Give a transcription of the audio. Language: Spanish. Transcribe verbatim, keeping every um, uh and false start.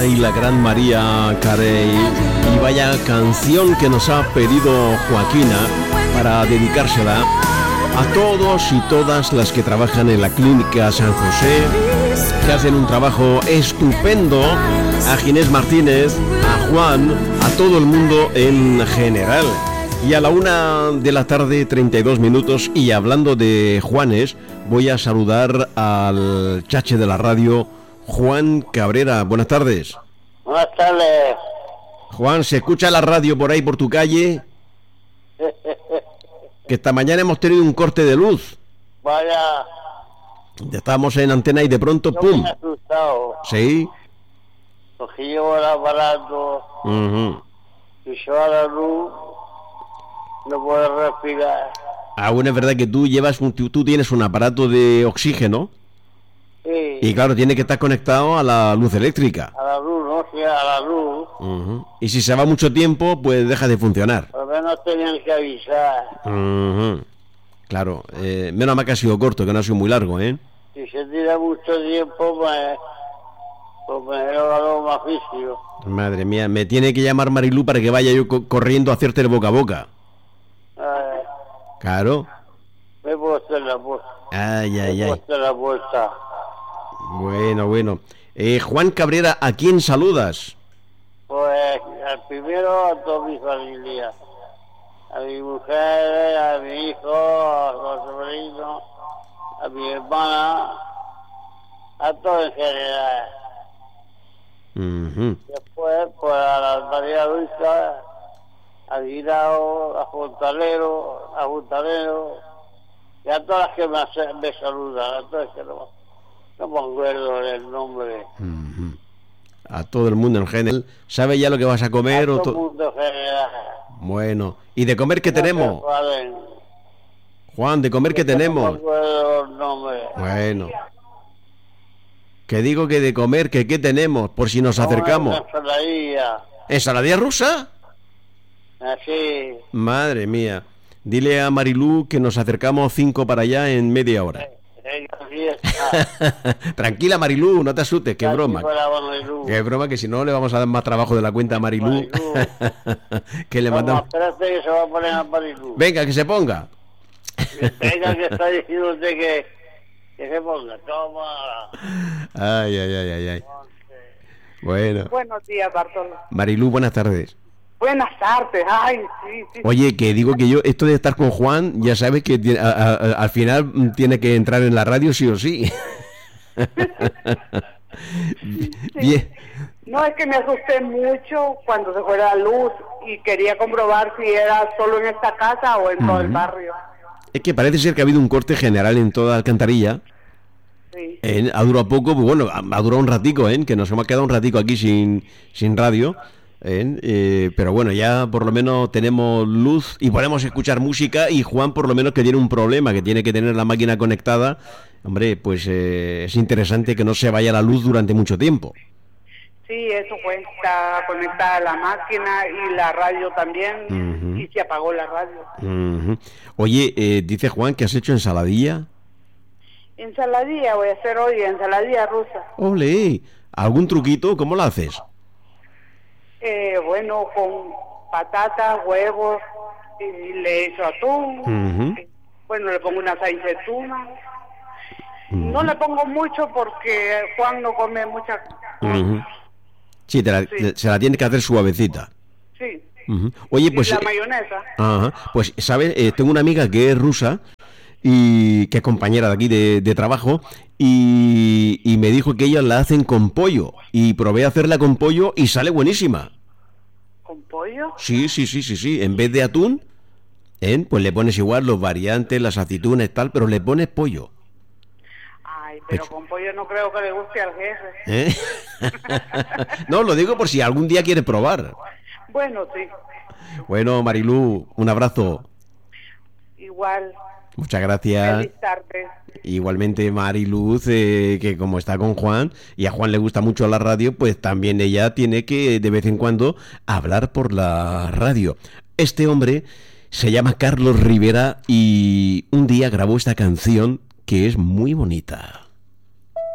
Ay, la gran María Carey. Y vaya canción que nos ha pedido Joaquina para dedicársela a todos y todas las que trabajan en la Clínica San José, que hacen un trabajo estupendo, a Ginés Martínez, a Juan, a todo el mundo en general. Y a la una de la tarde, treinta y dos minutos, y hablando de Juanes, voy a saludar al chache de la radio, Juan Cabrera. Buenas tardes. Buenas tardes. Juan, ¿se escucha la radio por ahí, por tu calle? Que esta mañana hemos tenido un corte de luz. Vaya. Estábamos en antena y de pronto, Yo ¡pum! me he asustado. Sí. Porque llevo el aparato Uh-huh. y yo a la luz no puedo respirar. Aún es verdad que tú llevas un, tú, tú tienes un aparato de oxígeno. Sí. Y claro, tiene que estar conectado a la luz eléctrica. A la luz, no, sí, a la luz. Uh-huh. Y si se va mucho tiempo, pues deja de funcionar. Por lo menos tenían que avisar. Uh-huh. Claro, eh, menos mal que ha sido corto, que no ha sido muy largo, ¿eh? Si se tira mucho tiempo, pues, pues me lo hago más vicio. Madre mía, me tiene que llamar Marilú para que vaya yo co- corriendo a hacerte el boca a boca. Eh, Claro. me he puesto en la puerta. Ay, Me ay, he ay. puesto en la puerta. Bueno, bueno. Eh, Juan Cabrera, ¿a quién saludas? Pues al primero a toda mi familia, a mi mujer, a mi hijo, a los sobrinos, a mi hermana, a todo en general. Uh-huh. Después pues a la María Luisa, a Guirao, a Fontanero, a Fontanero, y a todas las que me, hace- me saludan, a todas que no, no me acuerdo del nombre. Uh-huh. A todo el mundo en general. ¿Sabe ya lo que vas a comer? A O todo el to- mundo en general. Bueno. ¿Y de comer qué No se tenemos? enfaden. Juan, ¿de comer qué Que no me tenemos? acuerdo los nombres. Bueno. Que digo que de comer, que qué tenemos, por si nos acercamos. Una ensaladilla, ¿Ensaladilla rusa? así. Madre mía. Dile a Marilú que nos acercamos cinco para allá en media hora. En la fiesta. Tranquila, Marilú, no te asustes, qué Así broma. fuera Marilú. Qué broma, que si no le vamos a dar más trabajo de la cuenta a Marilú. Marilú. Que le Vamos, mandamos. espérate que se va a poner a Marilú. Venga, que se ponga. Venga, que está diciendo usted que, que se ponga. Toma. Ay, ay, ay, ay, ay. Bueno. Buenos días, Bartolo. Marilú, buenas tardes. Buenas tardes. Ay, sí, sí. Oye, que digo que yo, esto de estar con Juan, ya sabes que ti- a- a- a- al final mm, tiene que entrar en la radio sí o sí. Bien. No, es que me asusté mucho cuando se fue la luz y quería comprobar si era solo en esta casa o en todo el Ujú. barrio. Es que parece ser que ha habido un corte general en toda Alcantarilla. Sí. Eh, ha durado poco, pues bueno, ha, ha durado un ratico, ¿eh? Que nos hemos quedado un ratico aquí sin, sin radio. ¿eh? Eh, pero bueno, ya por lo menos tenemos luz y podemos escuchar música. Y Juan, por lo menos, que tiene un problema, que tiene que tener la máquina conectada. Hombre, pues eh, es interesante que no se vaya la luz durante mucho tiempo. Sí, eso cuesta conectada a la máquina y la radio también. Ujú. Y se apagó la radio. Ujú. Oye, eh, dice Juan que has hecho ensaladilla. Ensaladilla voy a hacer hoy, ensaladilla rusa. Ole, ¿algún truquito? ¿Cómo la haces? Eh, bueno, con patatas, huevos, y le echo atún. Ujú. Bueno, le pongo una aceituna. Ujú. No le pongo mucho porque Juan no come mucha. Ujú. Sí, te la- Sí. se la tienes que hacer suavecita. Sí. Ujú. Oye, pues... y la eh, mayonesa. ajá, pues, ¿sabes? Eh, tengo una amiga que es rusa y que es compañera de aquí de, de trabajo y, y me dijo que ellas la hacen con pollo y probé a hacerla con pollo y sale buenísima. ¿Con pollo? Sí, sí, sí, sí, sí. En vez de atún, ¿eh? Pues le pones igual los variantes, las aceitunas, tal, pero le pones pollo. Ay, pero con pollo no creo que le guste al jefe. ¿Eh? No, lo digo por si algún día quieres probar. Bueno, sí. Bueno, Marilú, un abrazo. Igual. Muchas gracias. Feliz tarde. Igualmente Mariluz, eh, que como está con Juan, y a Juan le gusta mucho la radio, pues también ella tiene que de vez en cuando hablar por la radio. Este hombre se llama Carlos Rivera y un día grabó esta canción que es muy bonita.